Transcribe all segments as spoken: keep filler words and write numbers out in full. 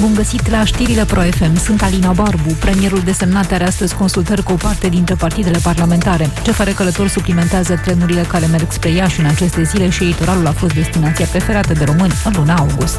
Bun găsit la știrile Pro F M. Sunt Alina Barbu. Premierul desemnat are astăzi consultări cu o parte dintre partidele parlamentare. C F R Călători suplimentează trenurile care merg spre Iași în aceste zile și litoralul a fost destinația preferată de români în luna august.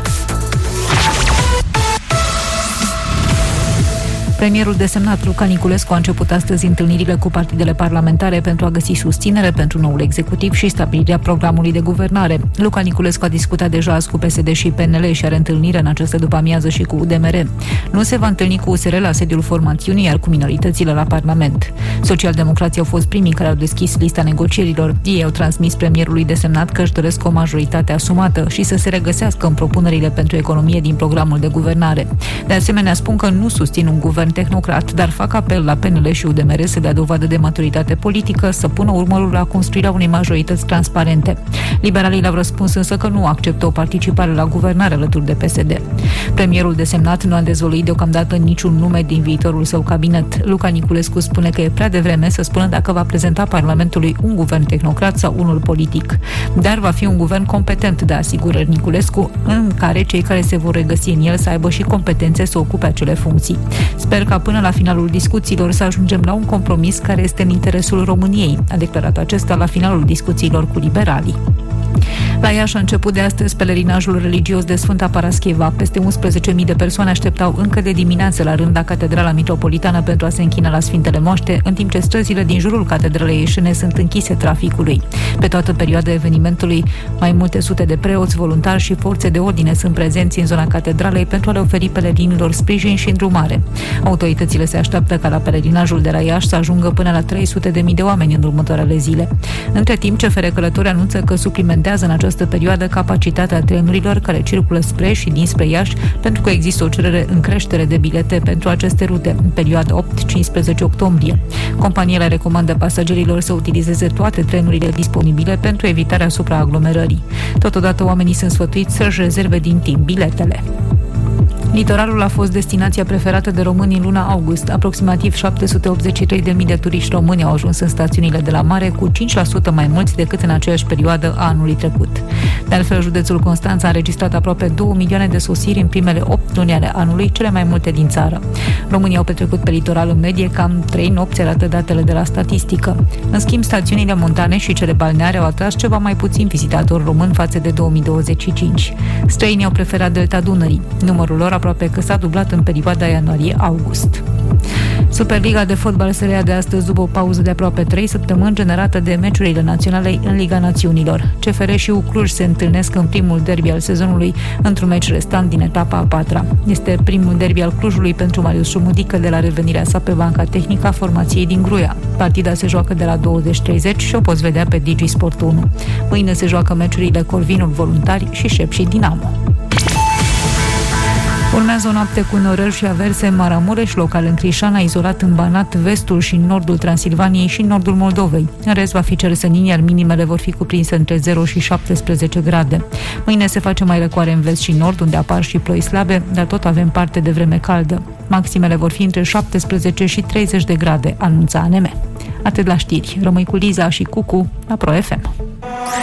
Premierul desemnat Luca Niculescu a început astăzi întâlnirile cu partidele parlamentare pentru a găsi susținere pentru noul executiv și stabilirea programului de guvernare. Luca Niculescu a discutat deja azi cu P S D și P N L și are întâlnire în această după-amiază și cu U D M R. Nu se va întâlni cu U S R la sediul formațiunii, iar cu minoritățile la Parlament. Socialdemocrații au fost primii care au deschis lista negocierilor. Ei au transmis premierului desemnat că își doresc o majoritate asumată și să se regăsească în propunerile pentru economie din programul de guvernare. De asemenea, spun că nu susțin un guvern tehnocrat, dar fac apel la P N L și U D M R să dea dovadă de maturitate politică, să pună urmărul la construirea unei majorități transparente. Liberalii le-au răspuns însă că nu acceptă o participare la guvernare alături de P S D. Premierul desemnat nu a dezvăluit deocamdată niciun nume din viitorul său cabinet. Luca Niculescu spune că e prea devreme să spună dacă va prezenta Parlamentului un guvern tehnocrat sau unul politic. Dar va fi un guvern competent, de asigură Niculescu, în care cei care se vor regăsi în el să aibă și competențe să ocupe acele funcții. Sper ca până la finalul discuțiilor să ajungem la un compromis care este în interesul României, a declarat acesta la finalul discuțiilor cu liberalii. La Iași a început de astăzi pelerinajul religios de Sfânta Parascheva. Peste unsprezece mii de persoane așteptau încă de dimineață la rând la Catedrala Mitropolitană pentru a se închina la Sfintele Moaște, în timp ce străzile din jurul Catedralei Ieșene sunt închise traficului. Pe toată perioada evenimentului, mai multe sute de preoți, voluntari și forțe de ordine sunt prezenți în zona Catedralei pentru a le oferi pelerinilor sprijin și îndrumare. Autoritățile se așteaptă ca la pelerinajul de la Iași să ajungă până la trei sute de mii de oameni în următoarele zile. Între timp, C F R Călători anunță că suplimentează în această perioadă capacitatea trenurilor care circulă spre și dinspre Iași, pentru că există o cerere în creștere de bilete pentru aceste rute în perioada opt cincisprezece octombrie. Companiile recomandă pasagerilor să utilizeze toate trenurile disponibile pentru evitarea supraaglomerării. Totodată, oamenii sunt sfătuiți să-și rezerve din timp biletele. Litoralul a fost destinația preferată de români în luna august. Aproximativ șapte sute optzeci și trei de mii de turiști români au ajuns în stațiunile de la mare, cu cinci la sută mai mulți decât în aceeași perioadă a anului trecut. De altfel, județul Constanța a înregistrat aproape două milioane de sosiri în primele opt luni ale anului, cele mai multe din țară. Românii au petrecut pe litoral în medie cam trei nopți, arată datele de la statistică. În schimb, stațiunile montane și cele balneare au atras ceva mai puțin vizitatori români față de două mii douăzeci și cinci. Străinii au preferat Delta Dunării. Numărul lor aproape că s-a dublat în perioada ianuarie-august. Superliga de fotbal se reia de astăzi după o pauză de aproape trei săptămâni generată de meciurile naționale în Liga Națiunilor. C F R și U Cluj se întâlnesc în primul derby al sezonului într-un meci restant din etapa a patra. Este primul derby al Clujului pentru Marius Șumudică de la revenirea sa pe banca tehnică a formației din Gruia. Partida se joacă de la douăzeci treizeci și o poți vedea pe Digi Sport unu. Mâine se joacă meciurile Corvinul Voluntari și Șep și Dinamo. Urmează o noapte cu norări și averse în Maramureș, local în Crișana, izolat în Banat, vestul și nordul Transilvaniei și nordul Moldovei. În rest va fi cersenin, iar minimele vor fi cuprinse între zero și șaptesprezece grade. Mâine se face mai răcoare în vest și nord, unde apar și ploi slabe, dar tot avem parte de vreme caldă. Maximele vor fi între șaptesprezece și treizeci de grade, anunța A N M. Atât la știri. Rămâi cu Liza și Cucu la Pro F M.